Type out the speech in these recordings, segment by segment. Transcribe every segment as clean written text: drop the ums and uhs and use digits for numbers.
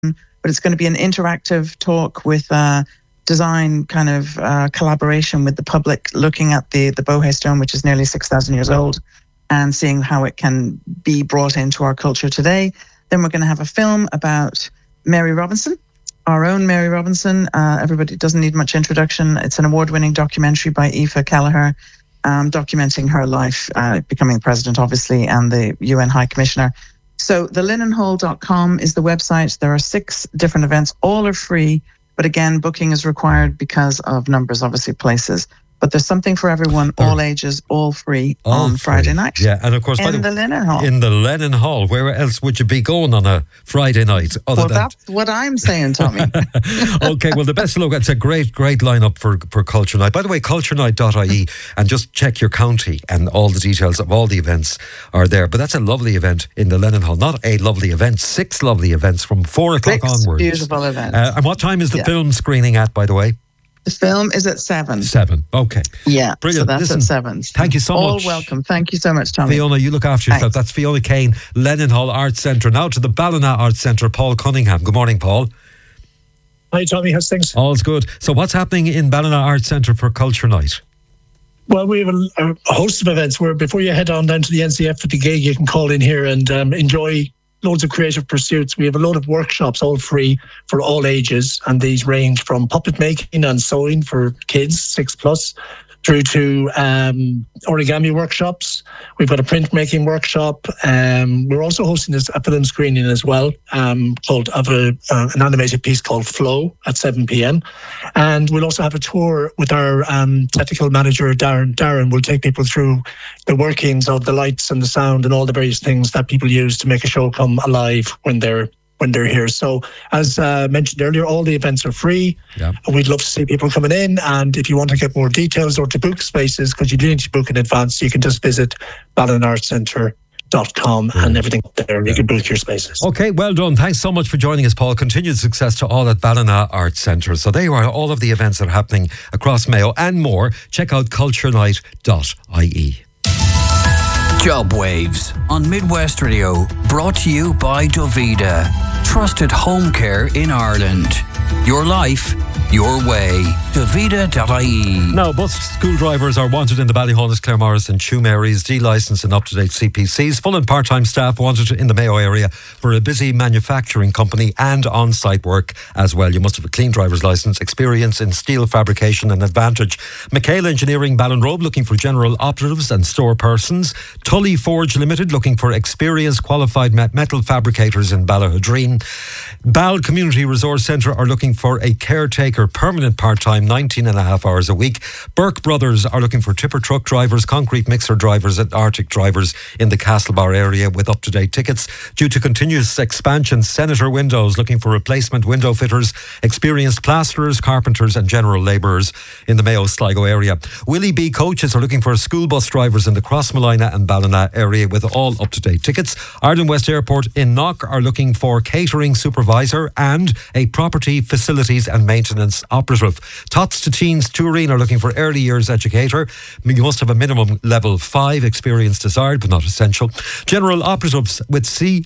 but it's going to be an interactive talk with design kind of collaboration with the public, looking at the Bohé stone, which is nearly 6,000 years old, and seeing how it can be brought into our culture today. Then we're going to have a film about Mary Robinson, our own Mary Robinson. Everybody doesn't need much introduction. It's an award-winning documentary by Aoife Kelleher, documenting her life, becoming president, obviously, and the UN High Commissioner. So thelinenhall.com is the website. There are 6 different events. All are free, but again, booking is required because of numbers, obviously, places. But there's something for everyone, all ages, all free on Friday night. Yeah, and of course, in the Lennon Hall. In the Lennon Hall. Where else would you be going on a Friday night? That's what I'm saying, Tommy. Okay, well, the best of luck. It's a great lineup for Culture Night. By the way, culturenight.ie, and just check your county, and all the details of all the events are there. But that's a lovely event in the Lennon Hall. Not a lovely event, 6 lovely events from 4 o'clock onwards. Beautiful events. And what time is the film screening at, by the way? The film is at 7. 7, okay. Yeah, brilliant. So that's at 7. Thank you so much. All welcome. Thank you so much, Tommy. Fiona, you look after yourself. Thanks. That's Fiona Kane, Lennon Hall Arts Centre. Now to the Ballina Arts Centre, Paul Cunningham. Good morning, Paul. Hi, Tommy. How's things? All's good. So what's happening in Ballina Arts Centre for Culture Night? Well, we have a host of events where before you head on down to the NCF for the gig, you can call in here and enjoy loads of creative pursuits. We have a load of workshops, all free for all ages, and these range from puppet making and sewing for kids 6+, through to origami workshops. We've got a printmaking workshop. We're also hosting a film screening as well, called an animated piece called Flow at 7 p.m. And we'll also have a tour with our technical manager, Darren. Darren will take people through the workings of the lights and the sound and all the various things that people use to make a show come alive when they're here. So as mentioned earlier, all the events are free. Yeah. We'd love to see people coming in. And if you want to get more details or to book spaces, because you do need to book in advance, you can just visit ballinartscentre.com and everything there. You can book your spaces. Okay, well done. Thanks so much for joining us, Paul. Continued success to all at Ballina Arts Centre. So there are all of the events that are happening across Mayo and more. Check out culturenight.ie. Job Waves on Midwest Radio, brought to you by Dovida, trusted home care in Ireland. Your life, your way. Dovida.ie. Now, bus school drivers are wanted in the Ballyhonus, Claremorris and Tuam areas, D-licensed and up-to-date CPCs. Full and part-time staff wanted in the Mayo area for a busy manufacturing company and on-site work as well. You must have a clean driver's licence, experience in steel fabrication and advantage. McHale Engineering, Ballinrobe, looking for general operatives and store persons. Tully Forge Limited, looking for experienced qualified metal fabricators in Ballahadreen. Ball Community Resource Centre are looking for a caretaker, permanent part-time, 19.5 hours a week. Burke Brothers are looking for tipper truck drivers, concrete mixer drivers and Arctic drivers in the Castlebar area with up-to-date tickets. Due to continuous expansion, Senator Windows looking for replacement window fitters, experienced plasterers, carpenters and general labourers in the Mayo Sligo area. Willie B Coaches are looking for school bus drivers in the Crossmolina and Ballina area with all up-to-date tickets. Ireland West Airport in Knock are looking for catering supervisor and a property facilities and maintenance operative. Tots to Teens Toureen are looking for early years educator. You must have a minimum level 5 experience desired but not essential. General operatives with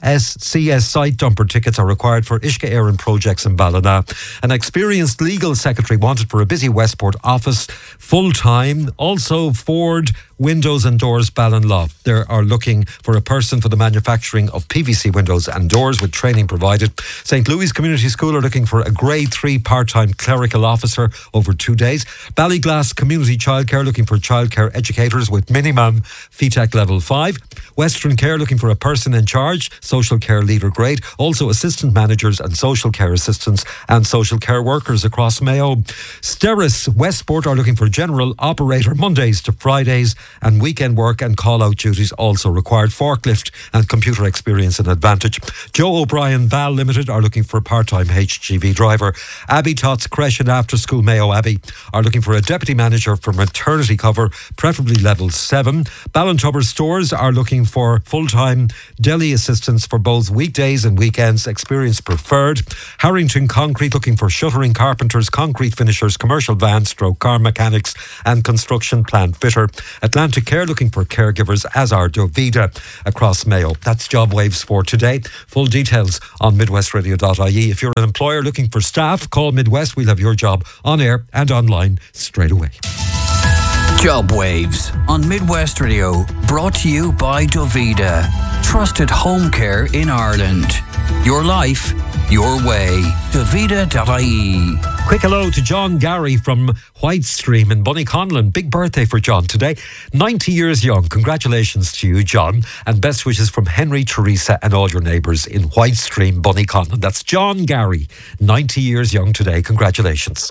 CSCS site dumper tickets are required for Ishka Éireann projects in Ballina. An experienced legal secretary wanted for a busy Westport office full time. Also Ford Windows and Doors Ballinlaw. They are looking for a person for the manufacturing of PVC windows and doors with training provided. St. Louis Community School are looking for a grade 3 part-time clerical officer over 2 days. Ballyglass Community Childcare looking for childcare educators with minimum FETAC level 5. Western Care looking for a person in charge, social care leader grade. Also assistant managers and social care assistants and social care workers across Mayo. Steris Westport are looking for general operator Mondays to Fridays, and weekend work and call-out duties also required. Forklift and computer experience and advantage. Joe O'Brien Ball Limited are looking for part-time HGV drivers. driver. Abbey Tots Creche and After School Mayo Abbey are looking for a deputy manager for maternity cover, preferably level 7. Ballintubber Stores are looking for full-time deli assistants for both weekdays and weekends, experience preferred. Harrington Concrete looking for shuttering carpenters, concrete finishers, commercial van stroke car mechanics and construction plant fitter. Atlantic Care looking for caregivers, as are Dovida across Mayo. That's Job Waves for today. Full details on midwestradio.ie. If you're an employer looking for staff, call Midwest. We'll have your job on air and online straight away. Job Waves on Midwest Radio, brought to you by Dovida. Trusted home care in Ireland. Your life, your way. Dovida.ie. Quick hello to John Gary from Whitestream in Bunnyconlon. Big birthday for John today. 90 years young. Congratulations to you, John. And best wishes from Henry, Teresa and all your neighbours in Whitestream, Bunnyconlon. That's John Gary, 90 years young today. Congratulations.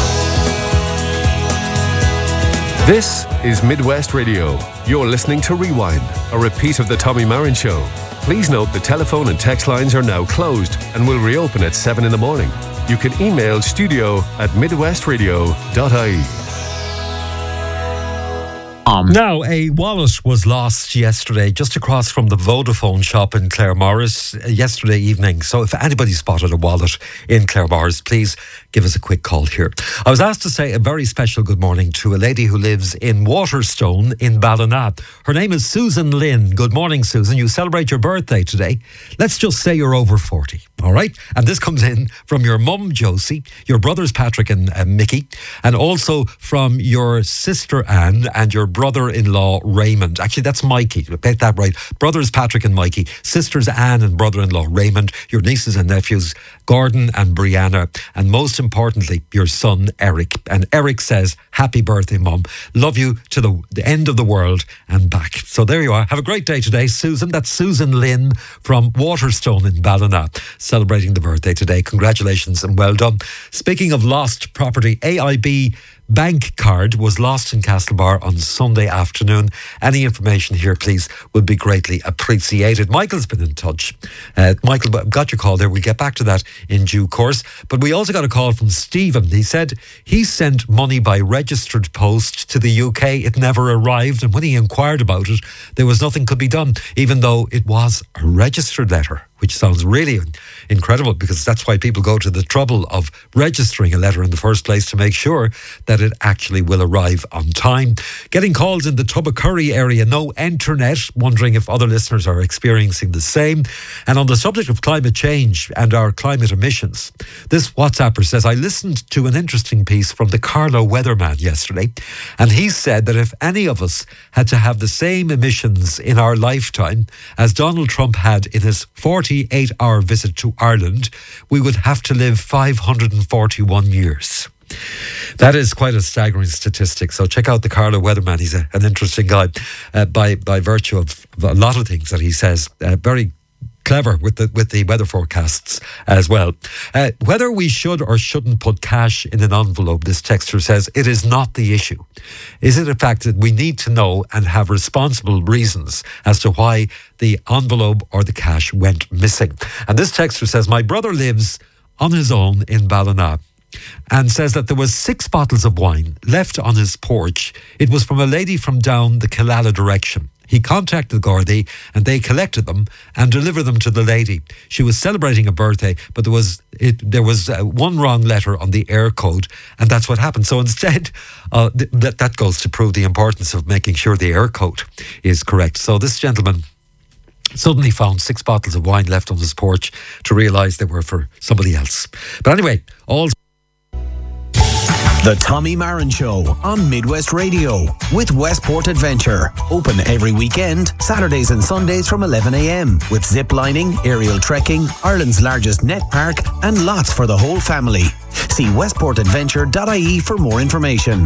This is Midwest Radio. You're listening to Rewind, a repeat of the Tommy Marin Show. Please note the telephone and text lines are now closed and will reopen at 7 in the morning. You can email studio@midwestradio.ie. Now, a wallet was lost yesterday just across from the Vodafone shop in Claremorris yesterday evening. So if anybody spotted a wallet in Claremorris, please give us a quick call here. I was asked to say a very special good morning to a lady who lives in Waterstone in Ballina. Her name is Susan Lynn. Good morning, Susan. You celebrate your birthday today. Let's just say you're over 40, all right? And this comes in from your mum, Josie, your brothers, Patrick and Mickey, and also from your sister, Anne, and your brother-in-law, Raymond. Actually, that's Mikey. Get that right. Brothers, Patrick and Mikey. Sisters, Anne and brother-in-law, Raymond. Your nieces and nephews, Gordon and Brianna. And most importantly, your son, Eric. And Eric says, happy birthday, Mum. Love you to the end of the world and back. So there you are. Have a great day today, Susan. That's Susan Lynn from Waterstone in Ballina, celebrating the birthday today. Congratulations and well done. Speaking of lost property, AIB bank card was lost in Castlebar on Sunday afternoon. Any information here, please, would be greatly appreciated. Michael's been in touch. Michael, got your call there. We'll get back to that in due course. But we also got a call from Stephen. He said he sent money by registered post to the UK. It never arrived. And when he inquired about it, there was nothing could be done, even though it was a registered letter, which sounds really incredible because that's why people go to the trouble of registering a letter in the first place, to make sure that it actually will arrive on time. Getting calls in the Tubbacurry area, no internet, wondering if other listeners are experiencing the same. And on the subject of climate change and our climate emissions, this WhatsApper says, I listened to an interesting piece from the Carlo weatherman yesterday, and he said that if any of us had to have the same emissions in our lifetime as Donald Trump had in his 48-hour visit to Ireland, we would have to live 541 years. That is quite a staggering statistic. So check out the Carlo weatherman. He's an interesting guy by virtue of a lot of things that he says. Very clever with the weather forecasts as well. Whether we should or shouldn't put cash in an envelope, this texter says, it is not the issue. Is it a fact that we need to know and have responsible reasons as to why the envelope or the cash went missing? And this texter says, my brother lives on his own in Ballina and says that there was 6 bottles of wine left on his porch. It was from a lady from down the Killala direction. He contacted Gardaí and they collected them and delivered them to the lady. She was celebrating a birthday, but there was one wrong letter on the air code, and that's what happened. So instead, that goes to prove the importance of making sure the air code is correct. So this gentleman suddenly found 6 bottles of wine left on his porch to realise they were for somebody else. But anyway, all... The Tommy Marin Show on Midwest Radio with Westport Adventure. Open every weekend, Saturdays and Sundays from 11 a.m. with zip lining, aerial trekking, Ireland's largest net park and lots for the whole family. See westportadventure.ie for more information.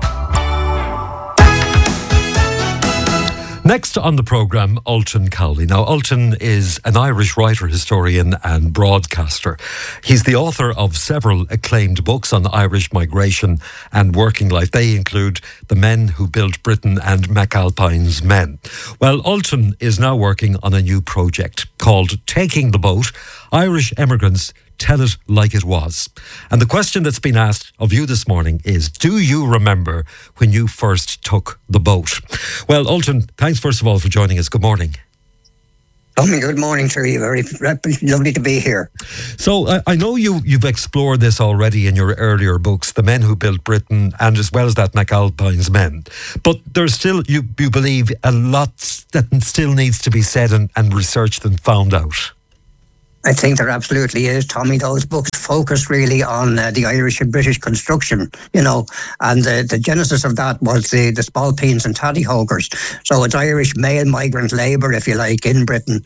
Next on the programme, Ultan Cowley. Now, Ultan is an Irish writer, historian and broadcaster. He's the author of several acclaimed books on Irish migration and working life. They include The Men Who Built Britain and McAlpine's Men. Well, Ultan is now working on a new project called Taking the Boat, Irish Emigrants tell it like it was. And the question that's been asked of you this morning is, do you remember when you first took the boat? Well, Ultan, thanks first of all for joining us. Good morning. Good morning to you. Very lovely to be here. So I know you've explored this already in your earlier books, The Men Who Built Britain, and as well as that, McAlpine's Men. But there's still, you believe, a lot that still needs to be said and researched and found out. I think there absolutely is, Tommy. Those books focus really on the Irish and British construction, and the genesis of that was the Spalpeens and Taddyhogers. So it's Irish male migrant labour, if you like, in Britain.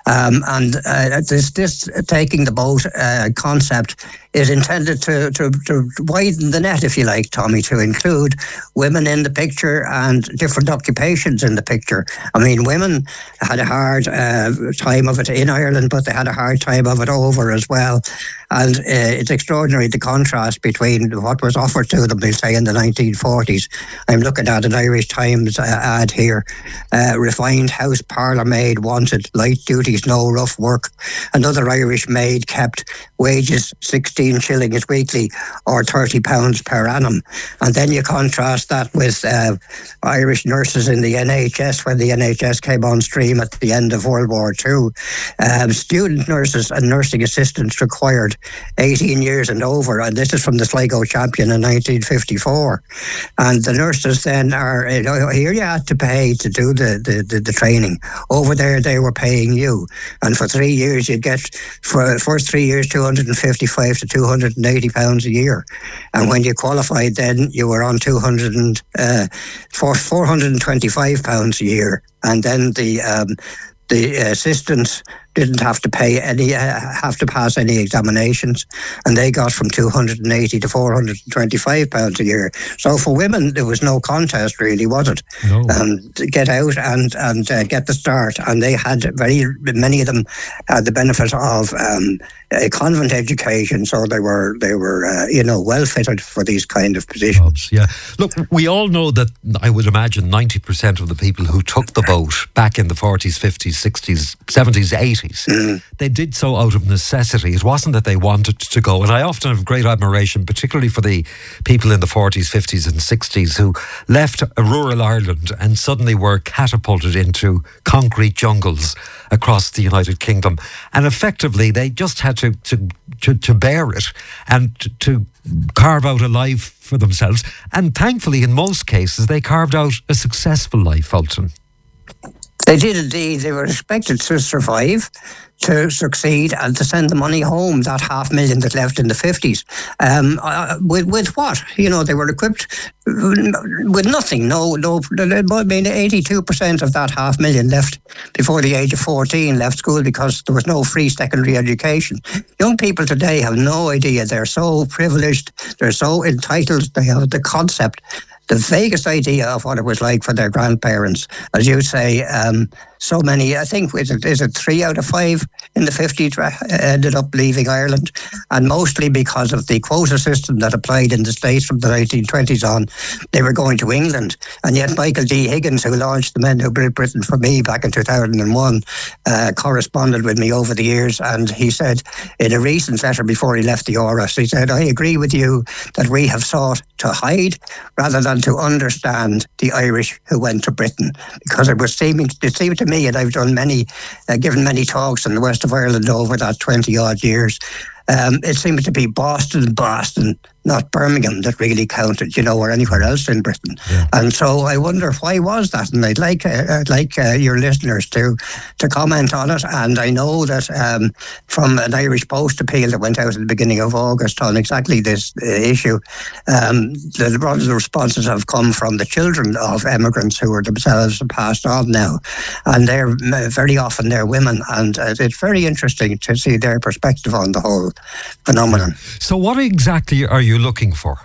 This taking the boat concept is intended to widen the net, if you like, Tommy, to include women in the picture and different occupations in the picture. I mean, women had a hard time of it in Ireland, but they had a hard time of it over as well. And it's extraordinary, the contrast between what was offered to them, we'll say, in the 1940s. I'm looking at an Irish Times ad here. Refined house parlour maid wanted, light duties, no rough work. Another Irish maid kept, wages 16 shillings weekly or £30 per annum. And then you contrast that with Irish nurses in the NHS when the NHS came on stream at the end of World War II. Student nurses and nursing assistants required 18 years and over, and this is from the Sligo Champion in 1954. And the nurses then are, here you had to pay to do the training. Over there they were paying you, and for 3 years you'd get, for the first 3 years, £255 to £280 a year. And when you qualified then you were on £425 a year. And then the assistants didn't have to pass any examinations, and they got from £280 to £425 a year. So for women, there was no contest, really, was it? No. To get out and get the start, and they had many of them had the benefit of a convent education, so they were well fitted for these kind of positions. Yeah, look, we all know that, I would imagine 90% of the people who took the boat back in the 40s, 50s, 60s, 70s, 80s. They did so out of necessity. It wasn't that they wanted to go. And I often have great admiration, particularly for the people in the 40s, 50s and 60s who left rural Ireland and suddenly were catapulted into concrete jungles across the United Kingdom. And effectively, they just had to bear it and to carve out a life for themselves. And thankfully, in most cases, they carved out a successful life, Ultan. They did indeed. They were expected to survive, to succeed, and to send the money home, that $500,000 that left in the 50s. With what? They were equipped with nothing. No. I mean, 82% of that $500,000 left before the age of 14, left school because there was no free secondary education. Young people today have no idea. They're so privileged. They're so entitled. They have the concept, the vaguest idea of what it was like for their grandparents. As you say, so many, I think, is it 3 out of 5 in the 50s ended up leaving Ireland, and mostly because of the quota system that applied in the States from the 1920s on. They were going to England, and yet Michael D. Higgins, who launched The Men Who Built Britain for me back in 2001, corresponded with me over the years, and he said in a recent letter before he left the Áras, he said, "I agree with you that we have sought to hide rather than to understand the Irish who went to Britain," because it seemed to me, and I've done given many talks in the west of Ireland over that 20 odd years, it seemed to be Boston, not Birmingham, that really counted, or anywhere else in Britain. Yeah. And so I wonder, why was that? And I'd like your listeners to comment on it. And I know that from an Irish Post appeal that went out at the beginning of August on exactly this issue, the responses have come from the children of emigrants who are themselves passed on now. And they're very often they're women. And it's very interesting to see their perspective on the whole phenomenon. So what exactly are you looking for?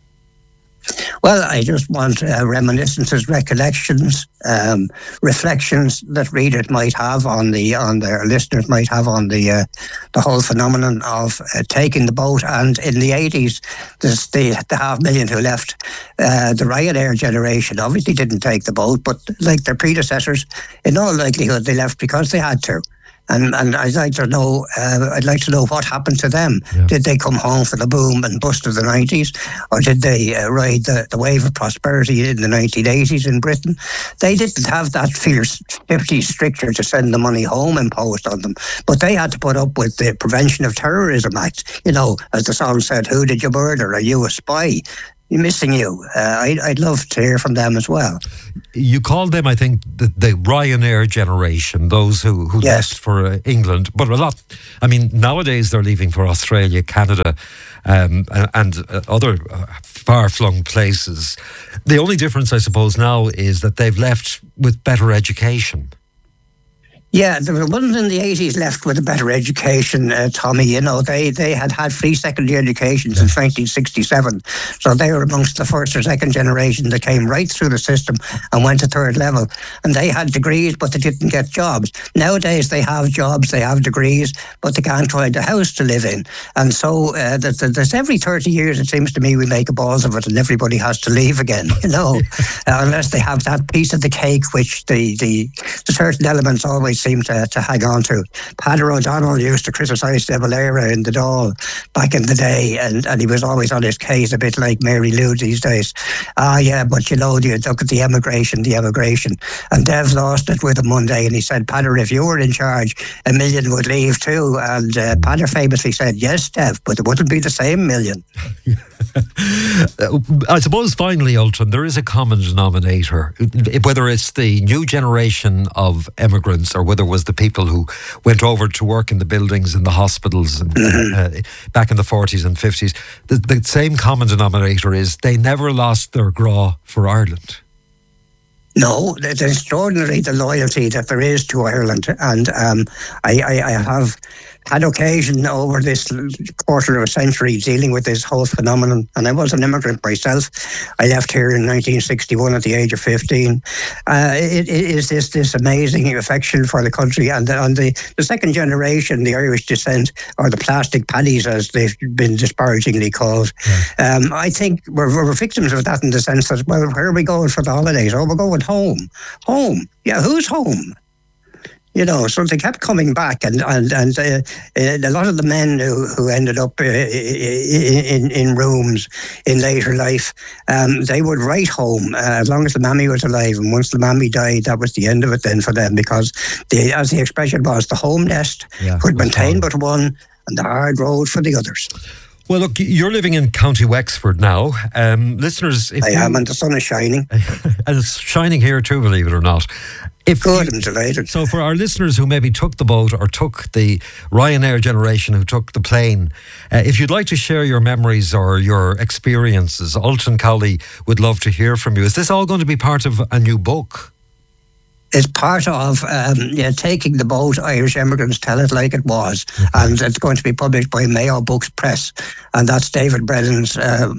Well, I just want reminiscences, recollections, reflections that readers might have on their listeners might have on the whole phenomenon of taking the boat. And in the 80s, the $500,000 who left, the Ryanair generation obviously didn't take the boat, but like their predecessors, in all likelihood, they left because they had to. And I'd like to know what happened to them. Yeah. Did they come home for the boom and bust of the 90s, or did they ride the wave of prosperity in the 1980s in Britain? They didn't have that fierce 50 stricture to send the money home imposed on them, but they had to put up with the Prevention of Terrorism Act. You know, as the song said, "Who did you murder? Are you a spy?" Missing you. I'd love to hear from them as well. You called them, I think, the Ryanair generation, those who left for England. But a lot, I mean, nowadays they're leaving for Australia, Canada, and other far-flung places. The only difference, I suppose, now is that they've left with better education. Yeah, there were ones in the 80s left with a better education, Tommy. You know, they had free secondary education since 1967. So they were amongst the first or second generation that came right through the system and went to third level. And they had degrees, but they didn't get jobs. Nowadays, they have jobs, they have degrees, but they can't find a house to live in. And so there's every 30 years, it seems to me, we make a balls of it and everybody has to leave again, you know, unless they have that piece of the cake, which the certain elements always seem to hang on to. Padder O'Donnell used to criticise De Valera in the Dáil back in the day, and he was always on his case, a bit like Mary Lou these days. Yeah, but you know, you look at the emigration. And Dev lost it with him one day, and he said, "Padder, if you were in charge, 1 million would leave too." And Padder famously said, "Yes, Dev, but it wouldn't be the same million." I suppose finally, Ultan, there is a common denominator, whether it's the new generation of immigrants or whether it was the people who went over to work in the buildings in the hospitals and, back in the 40s and 50s. The same common denominator is they never lost their graw for Ireland. No, it's extraordinary the loyalty that there is to Ireland, and I have had occasion over this quarter of a century dealing with this whole phenomenon, and I was an immigrant myself. I left here in 1961 at the age of 15. It is this amazing affection for the country, and the second generation, the Irish descent, or the plastic paddies as they've been disparagingly called. I think we're victims of that in the sense that, well, where are we going for the holidays? Oh, we're going home. Home? Yeah, who's home? You know, so they kept coming back, and a lot of the men who ended up in rooms in later life, they would write home as long as the mammy was alive, and once the mammy died, that was the end of it then for them, because as the expression was, the home nest could maintain but one, and the hard road for the others. Well, look, you're living in County Wexford now. Listeners... I am, and the sun is shining. And it's shining here too, believe it or not. Good, I'm delighted. So for our listeners who maybe took the boat or took the Ryanair generation who took the plane, if you'd like to share your memories or your experiences, Ultan Cowley would love to hear from you. Is this all going to be part of a new book? Is part of Taking the Boat, Irish Immigrants Tell It Like It Was. And it's going to be published by Mayo Books Press. And that's David Brennan's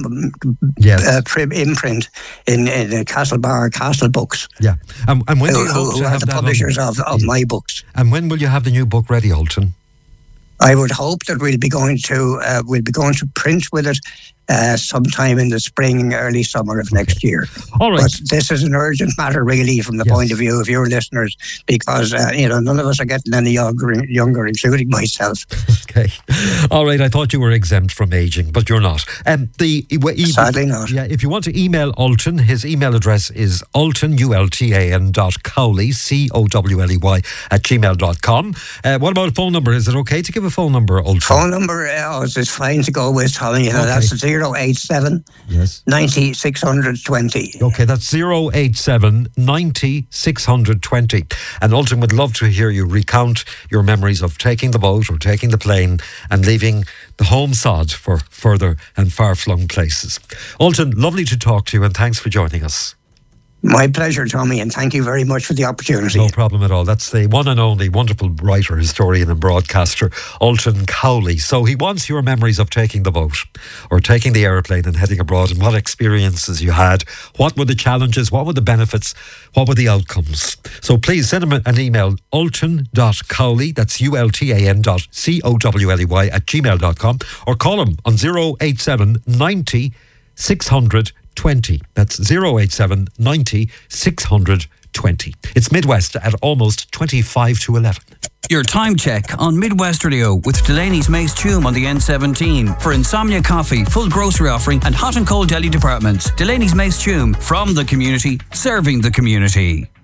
imprint in Castlebar Castle Books. Yeah. And when do you hope to have the publishers of my books. And when will you have the new book ready, Ultan? I would hope that we'll be going to print with it sometime in the spring, early summer of next year. All right. But this is an urgent matter, really, from the point of view of your listeners, because none of us are getting any younger, including myself. Okay. All right. I thought you were exempt from aging, but you're not. Sadly not. Yeah. If you want to email Ultan, his email address is ultan, ultan.cowley, COWLEY @gmail.com. What about a phone number? Is it okay to give a phone number, Ultan? Phone number is fine to go with, Tommy. That's 087 90 620. Okay, that's 087 90 620. And Ultan would love to hear you recount your memories of taking the boat or taking the plane and leaving the home sod for further and far-flung places. Ultan, lovely to talk to you, and thanks for joining us. My pleasure, Tommy, and thank you very much for the opportunity. No problem at all. That's the one and only wonderful writer, historian and broadcaster, Ultan Cowley. So he wants your memories of taking the boat or taking the aeroplane and heading abroad, and what experiences you had. What were the challenges? What were the benefits? What were the outcomes? So please send him an email, ultan.cowley, that's ultan.cowley @gmail.com, or call him on 087 90 620. That's 087 90 620. It's Midwest at almost 25 to 11. Your time check on Midwest Radio with Delaney's Mace Tume on the N17 for Insomnia Coffee, full grocery offering and hot and cold deli departments. Delaney's Mace Tume, from the community, serving the community.